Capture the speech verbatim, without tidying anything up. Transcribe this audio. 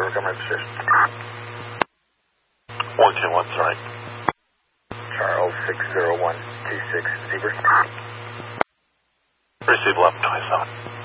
Tower, come in position. one two one, sorry. Charles, six zero one two six, Zebra. Receive eleven twenty-seven.